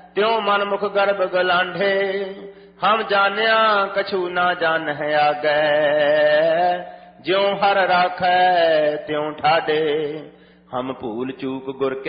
त्यों मन मुख गर्भ गलांढे। हम जानिया कछु ना जान है आगे, ज्यों हर राखै त्यों ठाडे। हम भूल चूक गुर